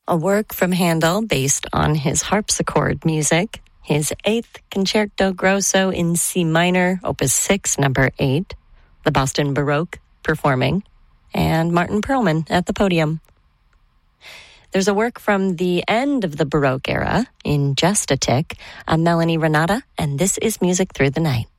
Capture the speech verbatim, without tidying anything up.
a work from Handel based on his harpsichord music, his eighth Concerto Grosso in C minor, Opus six, number eight, the Boston Baroque performing, and Martin Perlman at the podium. There's a work from the end of the Baroque era, in just a tick, a Melanie Renata, and this is Music Through the Night.